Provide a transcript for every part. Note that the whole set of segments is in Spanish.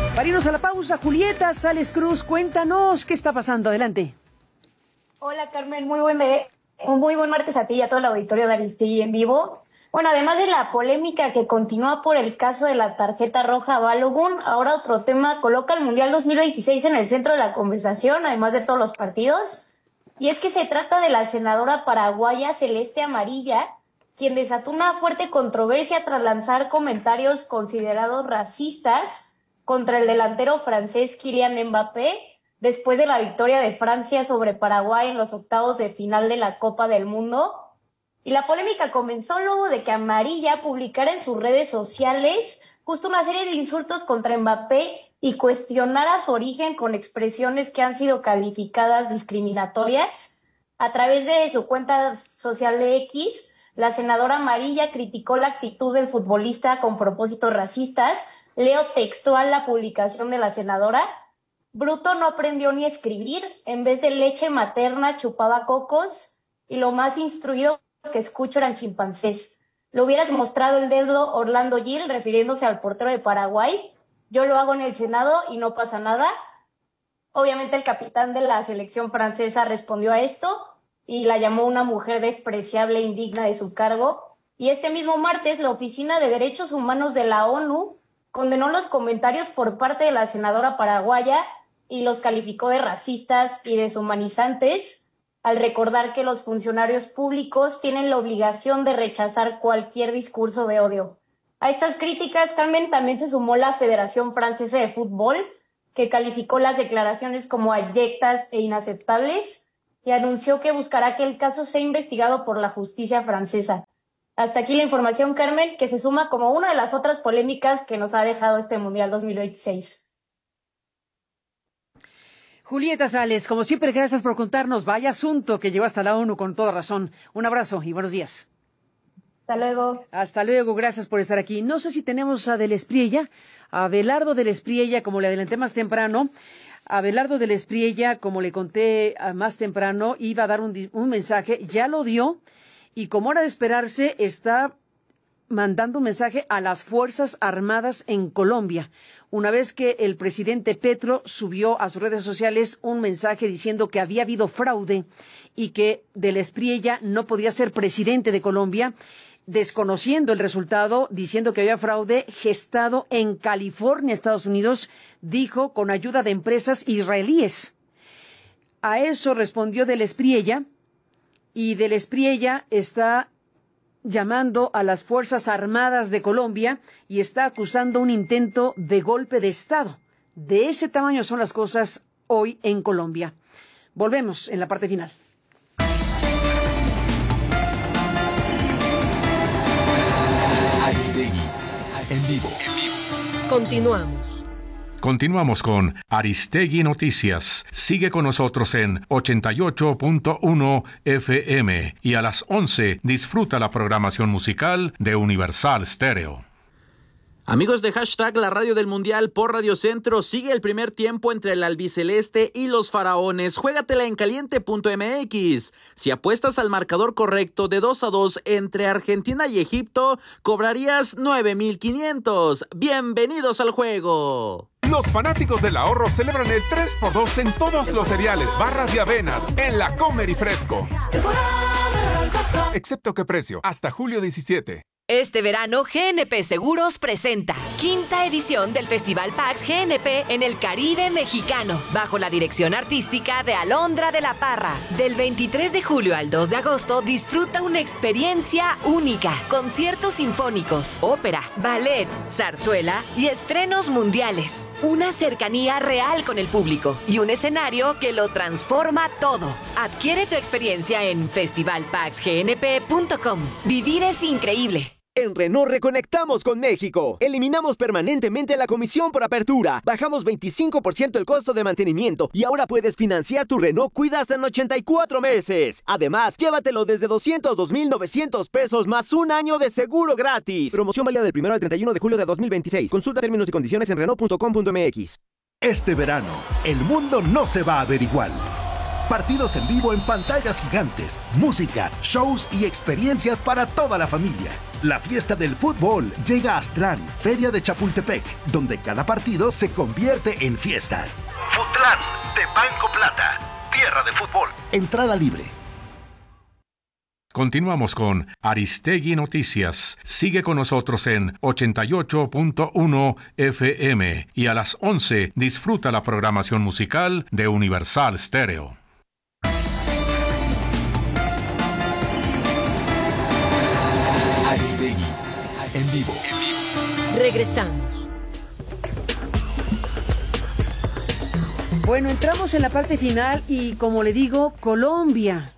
Para irnos a la pausa, Julieta Sales Cruz, cuéntanos qué está pasando. Adelante. Hola, Carmen, muy buen martes a ti y a todo el auditorio de Aristegui en vivo. Bueno, además de la polémica que continúa por el caso de la tarjeta roja a Balogun, ahora otro tema coloca el Mundial 2026 en el centro de la conversación, además de todos los partidos. Y es que se trata de la senadora paraguaya Celeste Amarilla, quien desató una fuerte controversia tras lanzar comentarios considerados racistas contra el delantero francés Kylian Mbappé, después de la victoria de Francia sobre Paraguay en los octavos de final de la Copa del Mundo. Y la polémica comenzó luego de que Amarilla publicara en sus redes sociales justo una serie de insultos contra Mbappé y cuestionara su origen con expresiones que han sido calificadas discriminatorias. A través de su cuenta social de X, la senadora Amarilla criticó la actitud del futbolista con propósitos racistas. Leo textual la publicación de la senadora: Bruto no aprendió ni a escribir, en vez de leche materna chupaba cocos, y lo más instruido que escucho eran chimpancés. Le hubieras mostrado el dedo Orlando Gil, refiriéndose al portero de Paraguay. Yo lo hago en el Senado y no pasa nada. Obviamente el capitán de la selección francesa respondió a esto y la llamó una mujer despreciable e indigna de su cargo. Y este mismo martes la Oficina de Derechos Humanos de la ONU condenó los comentarios por parte de la senadora paraguaya y los calificó de racistas y deshumanizantes, al recordar que los funcionarios públicos tienen la obligación de rechazar cualquier discurso de odio. A estas críticas, Carmen, también se sumó la Federación Francesa de Fútbol, que calificó las declaraciones como abyectas e inaceptables y anunció que buscará que el caso sea investigado por la justicia francesa. Hasta aquí la información, Carmen, que se suma como una de las otras polémicas que nos ha dejado este Mundial 2026. Julieta Sales, como siempre, gracias por contarnos. Vaya asunto que llegó hasta la ONU con toda razón. Un abrazo y buenos días. Hasta luego. Hasta luego, gracias por estar aquí. No sé si tenemos a Del Espriella, a Abelardo Del Espriella, como le adelanté más temprano. Abelardo Del Espriella, como le conté más temprano, iba a dar un mensaje, ya lo dio. Y como era de esperarse, está mandando un mensaje a las Fuerzas Armadas en Colombia. Una vez que el presidente Petro subió a sus redes sociales un mensaje diciendo que había habido fraude y que Del Espriella no podía ser presidente de Colombia, desconociendo el resultado, diciendo que había fraude gestado en California, Estados Unidos, dijo con ayuda de empresas israelíes. A eso respondió Del Espriella. Y Del Espriella está llamando a las Fuerzas Armadas de Colombia y está acusando un intento de golpe de Estado. De ese tamaño son las cosas hoy en Colombia. Volvemos en la parte final. Aristegui, en vivo. Continuamos con Aristegui Noticias. Sigue con nosotros en 88.1 FM y a las 11 disfruta la programación musical de Universal Stereo. Amigos de Hashtag La Radio del Mundial por Radio Centro, sigue el primer tiempo entre el albiceleste y los faraones. Juégatela en caliente.mx. Si apuestas al marcador correcto de 2-2 entre Argentina y Egipto, cobrarías 9,500. ¡Bienvenidos al juego! Los fanáticos del ahorro celebran el 3x2 en todos los cereales, barras y avenas en la Comer y Fresco. Excepto qué precio, hasta julio 17. Este verano, GNP Seguros presenta quinta edición del Festival PAX GNP en el Caribe mexicano, bajo la dirección artística de Alondra de la Parra. Del 23 de julio al 2 de agosto, disfruta una experiencia única. Conciertos sinfónicos, ópera, ballet, zarzuela y estrenos mundiales. Una cercanía real con el público y un escenario que lo transforma todo. Adquiere tu experiencia en festivalpaxgnp.com. Vivir es increíble. En Renault reconectamos con México. Eliminamos permanentemente la comisión por apertura. Bajamos 25% el costo de mantenimiento y ahora puedes financiar tu Renault Cuida hasta en 84 meses. Además, llévatelo desde 202,900 pesos más un año de seguro gratis. Promoción válida del 1 al 31 de julio de 2026. Consulta términos y condiciones en Renault.com.mx. Este verano, el mundo no se va a ver igual. partidos en vivo en pantallas gigantes, música, shows y experiencias para toda la familia. La fiesta del fútbol llega a Aztlán, Feria de Chapultepec, donde cada partido se convierte en fiesta. Futlán, de Banco Plata, tierra de fútbol. Entrada libre. Continuamos con Aristegui Noticias. Sigue con nosotros en 88.1 FM y a las 11 disfruta la programación musical de Universal Stereo. Aristegui, en vivo. Regresamos. Bueno, entramos en la parte final y como le digo, Colombia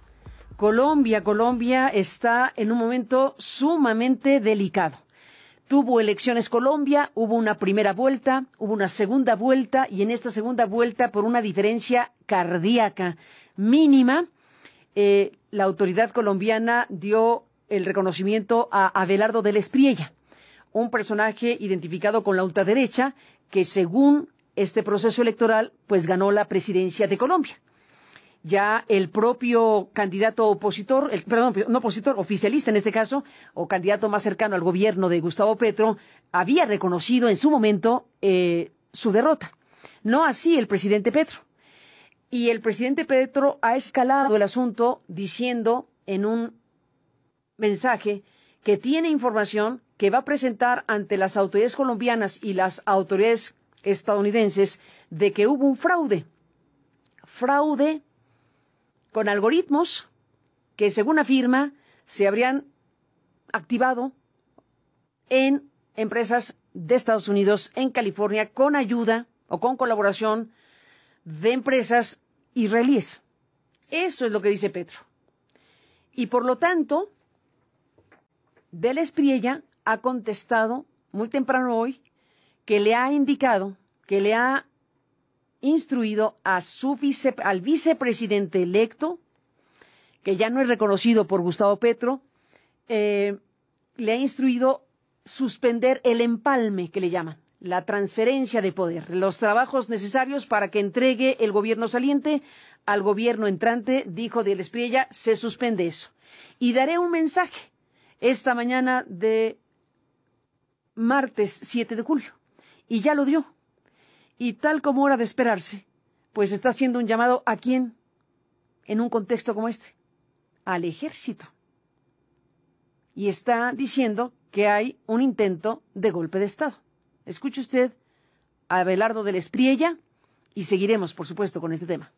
está en un momento sumamente delicado. Tuvo elecciones Colombia, hubo una primera vuelta, hubo una segunda vuelta y en esta segunda vuelta, por una diferencia cardíaca mínima, la autoridad colombiana dio el reconocimiento a Abelardo del Espriella, un personaje identificado con la ultraderecha que según este proceso electoral pues ganó la presidencia de Colombia. Ya el propio candidato oficialista en este caso, o candidato más cercano al gobierno de Gustavo Petro, había reconocido en su momento su derrota. No así el presidente Petro. Y el presidente Petro ha escalado el asunto diciendo en un mensaje que tiene información que va a presentar ante las autoridades colombianas y las autoridades estadounidenses de que hubo un fraude con algoritmos que, según afirma, se habrían activado en empresas de Estados Unidos, en California, con ayuda o con colaboración de empresas israelíes. Eso es lo que dice Petro. Y por lo tanto, del Espriella ha contestado muy temprano hoy que le ha indicado, que le ha instruido al vicepresidente electo, que ya no es reconocido por Gustavo Petro, le ha instruido suspender el empalme, que le llaman, la transferencia de poder, los trabajos necesarios para que entregue el gobierno saliente al gobierno entrante, dijo del Espriella, se suspende eso. Y daré un mensaje esta mañana de martes 7 de julio, y ya lo dio. Y tal como era de esperarse, pues está haciendo un llamado ¿a quién? En un contexto como este, al ejército. Y está diciendo que hay un intento de golpe de Estado. Escuche usted a Abelardo del Espriella y seguiremos, por supuesto, con este tema.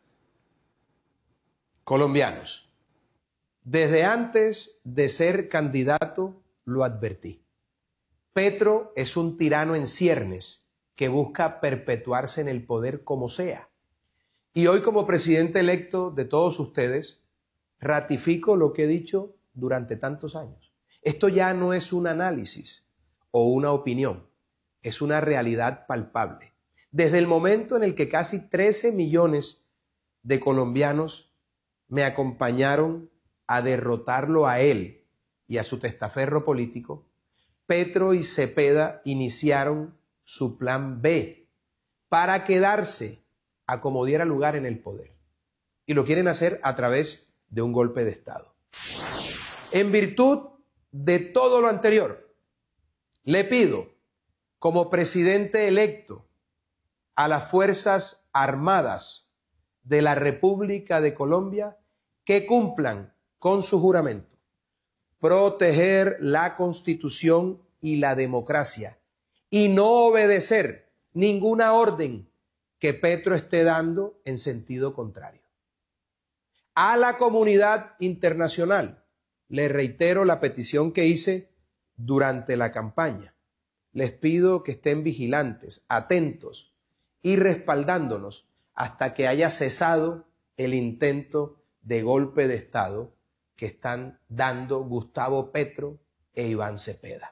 Colombianos, desde antes de ser candidato lo advertí. Petro es un tirano en ciernes que busca perpetuarse en el poder como sea. Y hoy, como presidente electo de todos ustedes, ratifico lo que he dicho durante tantos años. Esto ya no es un análisis o una opinión, es una realidad palpable. Desde el momento en el que casi 13 millones de colombianos me acompañaron a derrotarlo a él y a su testaferro político, Petro y Cepeda iniciaron su plan B para quedarse a como diera lugar en el poder. Y lo quieren hacer a través de un golpe de Estado. En virtud de todo lo anterior, le pido, como presidente electo, a las Fuerzas Armadas de la República de Colombia que cumplan con su juramento, proteger la Constitución y la democracia, y no obedecer ninguna orden que Petro esté dando en sentido contrario. A la comunidad internacional le reitero la petición que hice durante la campaña. Les pido que estén vigilantes, atentos y respaldándonos hasta que haya cesado el intento de golpe de Estado que están dando Gustavo Petro e Iván Cepeda.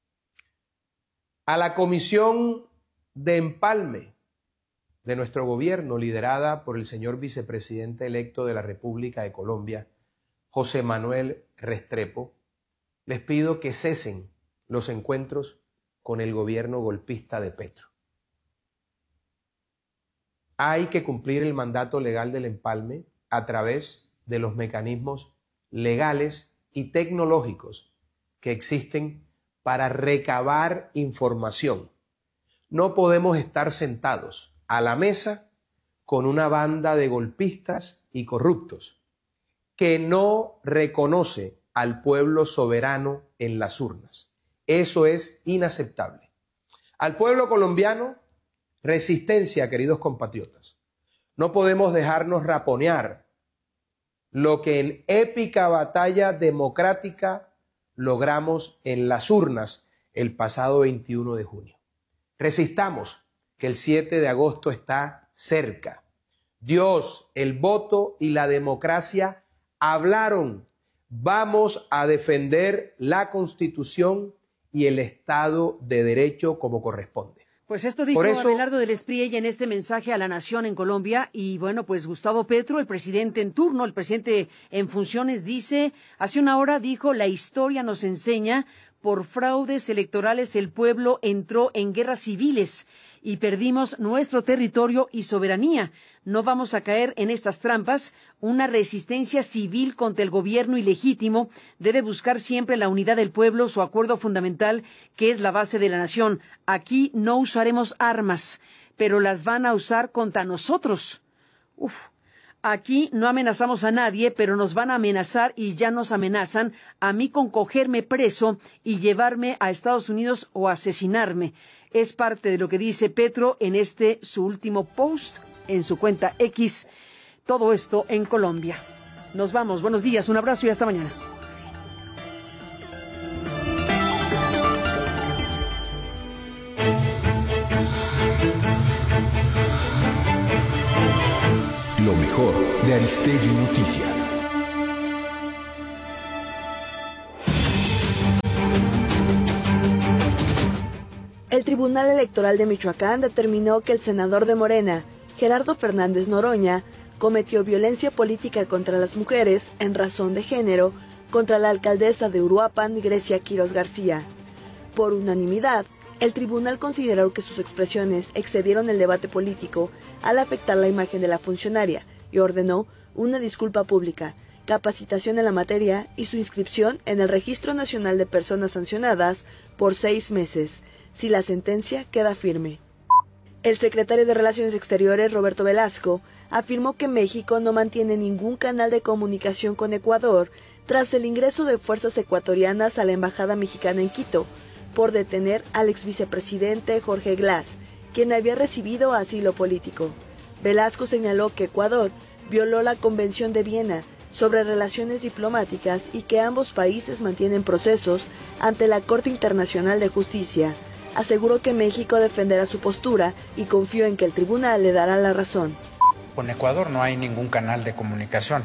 A la comisión de empalme de nuestro gobierno, liderada por el señor vicepresidente electo de la República de Colombia, José Manuel Restrepo, les pido que cesen los encuentros con el gobierno golpista de Petro. Hay que cumplir el mandato legal del empalme a través de los mecanismos legales y tecnológicos que existen para recabar información. No podemos estar sentados a la mesa con una banda de golpistas y corruptos que no reconoce al pueblo soberano en las urnas. Eso es inaceptable. Al pueblo colombiano, resistencia, queridos compatriotas. No podemos dejarnos raponear lo que en épica batalla democrática logramos en las urnas el pasado 21 de junio. Resistamos, que el 7 de agosto está cerca. Dios, el voto y la democracia hablaron. Vamos a defender la Constitución y el Estado de Derecho como corresponde. Pues esto dijo Abelardo del Espriella en este mensaje a la nación en Colombia. Y bueno, pues Gustavo Petro, el presidente en turno, el presidente en funciones, dice, hace una hora dijo, la historia nos enseña, por fraudes electorales el pueblo entró en guerras civiles y perdimos nuestro territorio y soberanía. No vamos a caer en estas trampas. Una resistencia civil contra el gobierno ilegítimo debe buscar siempre la unidad del pueblo, su acuerdo fundamental, que es la base de la nación. Aquí no usaremos armas, pero las van a usar contra nosotros. Aquí no amenazamos a nadie, pero nos van a amenazar y ya nos amenazan a mí con cogerme preso y llevarme a Estados Unidos o asesinarme. Es parte de lo que dice Petro en su último post en su cuenta X. Todo esto en Colombia. Nos vamos. Buenos días, un abrazo y hasta mañana. Lo mejor de Aristegui Noticias. El Tribunal Electoral de Michoacán determinó que el senador de Morena, Gerardo Fernández Noroña, cometió violencia política contra las mujeres en razón de género contra la alcaldesa de Uruapan, Grecia Quirós García. Por unanimidad, el tribunal consideró que sus expresiones excedieron el debate político al afectar la imagen de la funcionaria y ordenó una disculpa pública, capacitación en la materia y su inscripción en el Registro Nacional de Personas Sancionadas por 6 meses, si la sentencia queda firme. El secretario de Relaciones Exteriores, Roberto Velasco, afirmó que México no mantiene ningún canal de comunicación con Ecuador tras el ingreso de fuerzas ecuatorianas a la Embajada Mexicana en Quito, por detener al exvicepresidente Jorge Glass, quien había recibido asilo político. Velasco señaló que Ecuador violó la Convención de Viena sobre relaciones diplomáticas y que ambos países mantienen procesos ante la Corte Internacional de Justicia. Aseguró que México defenderá su postura y confió en que el tribunal le dará la razón. Con Ecuador no hay ningún canal de comunicación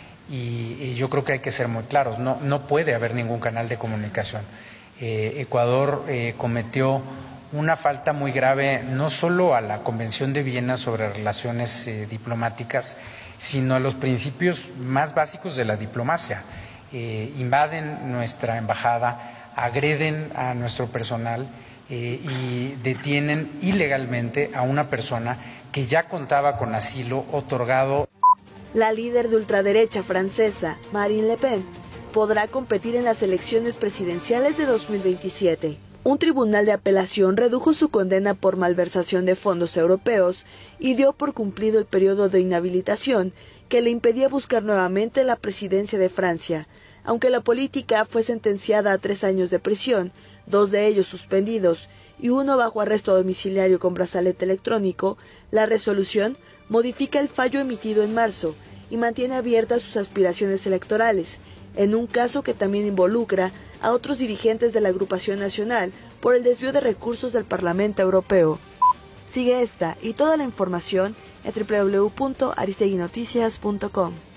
y yo creo que hay que ser muy claros, no puede haber ningún canal de comunicación. Ecuador cometió una falta muy grave no solo a la Convención de Viena sobre relaciones diplomáticas, sino a los principios más básicos de la diplomacia. Invaden nuestra embajada, agreden a nuestro personal y detienen ilegalmente a una persona que ya contaba con asilo otorgado. La líder de ultraderecha francesa, Marine Le Pen, podrá competir en las elecciones presidenciales de 2027. Un tribunal de apelación redujo su condena por malversación de fondos europeos y dio por cumplido el periodo de inhabilitación que le impedía buscar nuevamente la presidencia de Francia. Aunque la política fue sentenciada a 3 años de prisión, 2 de ellos suspendidos y 1 bajo arresto domiciliario con brazalete electrónico, la resolución modifica el fallo emitido en marzo y mantiene abiertas sus aspiraciones electorales, en un caso que también involucra a otros dirigentes de la agrupación nacional por el desvío de recursos del Parlamento Europeo. Sigue esta y toda la información en www.aristeguinoticias.com.